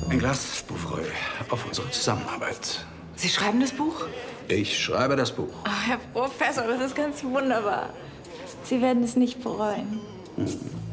Ein Glas Bouvray auf unsere Zusammenarbeit. Sie schreiben das Buch? Ich schreibe das Buch. Ach, Herr Professor, das ist ganz wunderbar. Sie werden es nicht bereuen.